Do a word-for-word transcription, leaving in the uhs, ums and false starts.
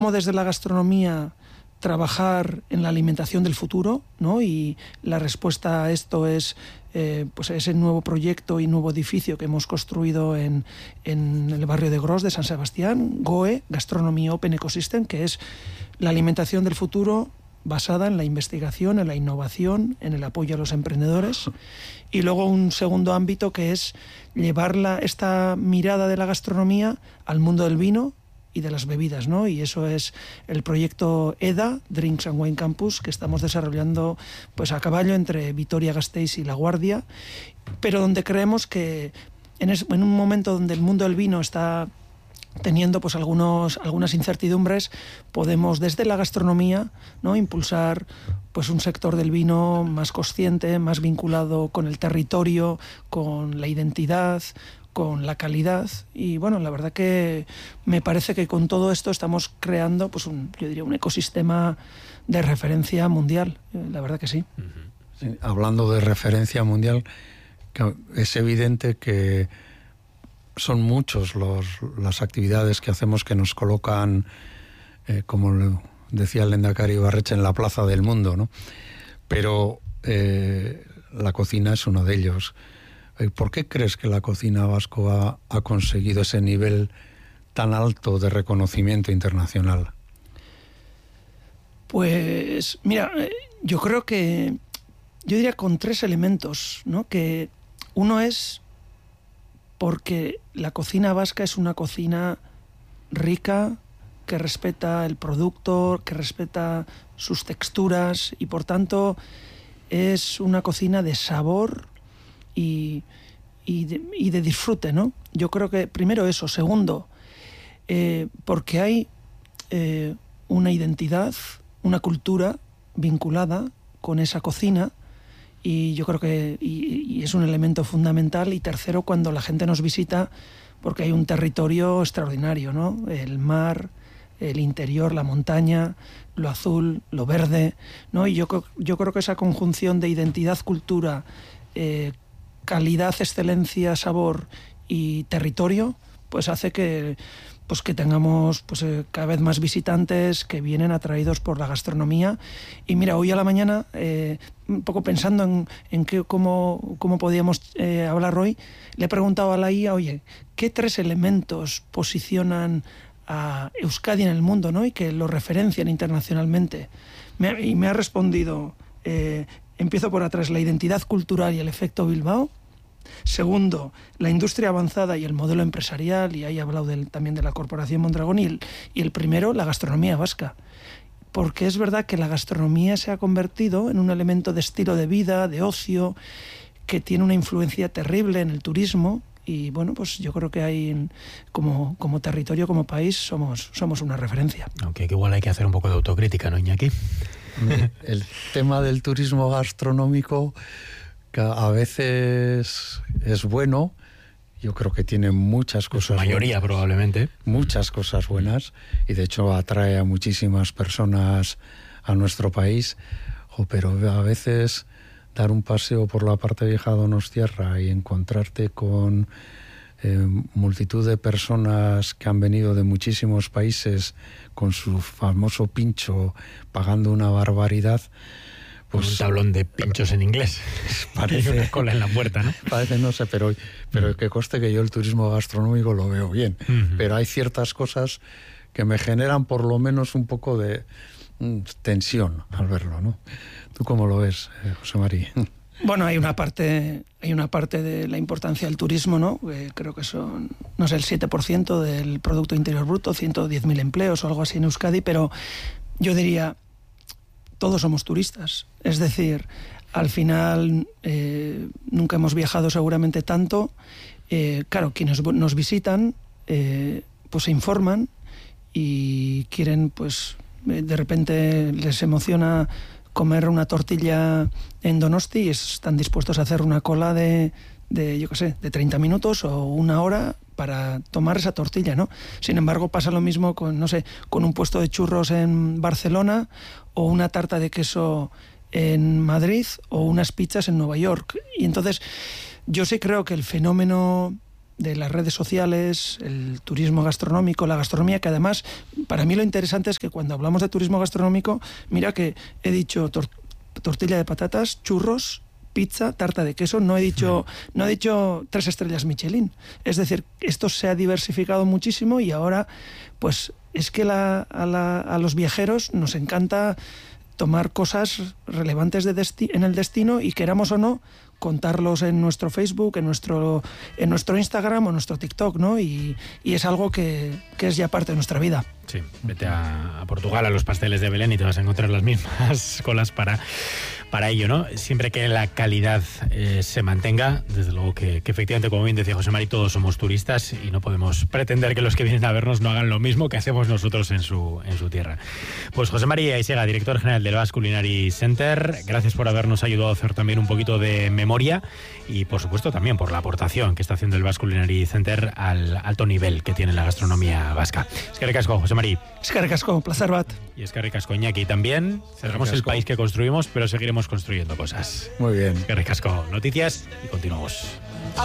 cómo desde la gastronomía trabajar en la alimentación del futuro, ¿no? Y la respuesta a esto es eh, pues ese nuevo proyecto y nuevo edificio que hemos construido en, en el barrio de Gros de San Sebastián, GOE, Gastronomy Open Ecosystem, que es la alimentación del futuro basada en la investigación, en la innovación, en el apoyo a los emprendedores. Y luego un segundo ámbito que es llevar la, esta mirada de la gastronomía al mundo del vino y de las bebidas, ¿no? Y eso es el proyecto EDA, Drinks and Wine Campus, que estamos desarrollando pues a caballo entre Vitoria-Gasteiz y La Guardia, pero donde creemos que en, es, en un momento donde el mundo del vino está teniendo pues algunos, algunas incertidumbres, podemos desde la gastronomía, ¿no?, impulsar pues un sector del vino más consciente, más vinculado con el territorio, con la identidad, con la calidad. Y bueno, la verdad que me parece que con todo esto estamos creando pues un, yo diría, un ecosistema de referencia mundial. La verdad que sí. Sí, hablando de referencia mundial, es evidente que son muchos los, las actividades que hacemos que nos colocan, eh, como decía el Lehendakari Ibarretxe, en la plaza del mundo, ¿no? Pero eh, la cocina es uno de ellos. ¿Por qué crees que la cocina vasca ha, ha conseguido ese nivel tan alto de reconocimiento internacional? Pues mira, yo creo que, yo diría con tres elementos, ¿no? Que uno es porque la cocina vasca es una cocina rica, que respeta el producto, que respeta sus texturas y por tanto es una cocina de sabor y, y, de, y de disfrute, ¿no? Yo creo que primero eso. Segundo, eh, porque hay eh, una identidad, una cultura vinculada con esa cocina. Y yo creo que y, y es un elemento fundamental. Y tercero, cuando la gente nos visita, porque hay un territorio extraordinario, ¿no? El mar, el interior, la montaña, lo azul, lo verde, ¿no? Y yo, yo creo que esa conjunción de identidad, cultura, eh, calidad, excelencia, sabor y territorio, pues hace que pues que tengamos pues eh, cada vez más visitantes que vienen atraídos por la gastronomía. Y mira, hoy a la mañana, eh, un poco pensando en, en qué, cómo, cómo podíamos eh, hablar hoy, le he preguntado a la I A, oye, ¿qué tres elementos posicionan a Euskadi en el mundo, ¿no?, y que lo referencian internacionalmente? Me, y me ha respondido, eh, empiezo por atrás, la identidad cultural y el efecto Bilbao. Segundo, la industria avanzada y el modelo empresarial, y ahí he hablado del, también de la Corporación Mondragón, y el, y el primero, la gastronomía vasca. Porque es verdad que la gastronomía se ha convertido en un elemento de estilo de vida, de ocio, que tiene una influencia terrible en el turismo. Y bueno, pues yo creo que hay, como, como territorio, como país, somos, somos una referencia. Aunque igual hay que hacer un poco de autocrítica, ¿no, Iñaki? El tema del turismo gastronómico, que a veces es bueno, yo creo que tiene muchas cosas, la mayoría buenas, probablemente muchas cosas buenas, y de hecho atrae a muchísimas personas a nuestro país, oh, pero a veces dar un paseo por la parte vieja de Donostiarra y encontrarte con eh, multitud de personas que han venido de muchísimos países con su famoso pincho pagando una barbaridad. Pues un tablón de pinchos en inglés. Parece una cola en la puerta, ¿no? Parece, no sé, pero, pero que conste que yo el turismo gastronómico lo veo bien. Uh-huh. Pero hay ciertas cosas que me generan por lo menos un poco de mm, tensión al verlo, ¿no? ¿Tú cómo lo ves, eh, José María? Bueno, hay una parte, hay una parte de la importancia del turismo, ¿no? Eh, creo que son, no sé, el siete por ciento del Producto Interior Bruto, ciento diez mil empleos o algo así en Euskadi, pero yo diría, todos somos turistas. Es decir, al final eh, nunca hemos viajado seguramente tanto. Eh, claro, quienes nos visitan eh, pues se informan y quieren, pues de repente les emociona comer una tortilla en Donosti y están dispuestos a hacer una cola de, de yo qué sé, de treinta minutos o una hora para tomar esa tortilla, ¿no? Sin embargo, pasa lo mismo con, no sé, con un puesto de churros en Barcelona o una tarta de queso en Madrid o unas pizzas en Nueva York. Y entonces yo sí creo que el fenómeno de las redes sociales, el turismo gastronómico, la gastronomía, que además, para mí lo interesante es que cuando hablamos de turismo gastronómico, mira que he dicho tor- tortilla de patatas, churros, pizza, tarta de queso, no he dicho no he dicho tres estrellas Michelin. Es decir, esto se ha diversificado muchísimo y ahora pues es que la, a, la, a los viajeros nos encanta tomar cosas relevantes de desti- en el destino y queramos o no contarlos en nuestro Facebook, en nuestro en nuestro Instagram o en nuestro TikTok, ¿no? Y, y es algo que, que es ya parte de nuestra vida. Sí, vete a, a Portugal, a los pasteles de Belén y te vas a encontrar las mismas colas para, para ello, ¿no? Siempre que la calidad eh, se mantenga, desde luego que, que efectivamente, como bien decía José Mari, todos somos turistas y no podemos pretender que los que vienen a vernos no hagan lo mismo que hacemos nosotros en su, en su tierra. Pues José Mari Aisega, director general del Basque Culinary Center, gracias por habernos ayudado a hacer también un poquito de memoria y, por supuesto, también por la aportación que está haciendo el Basque Culinary Center al alto nivel que tiene la gastronomía vasca. Es que ricasco, José Mari. Es que ricasco, placer bat. Y es que ricasco, Iñaki. También cerramos el país que construimos, pero seguiremos construyendo cosas. Muy bien. Es que ricasco. Noticias y continuamos.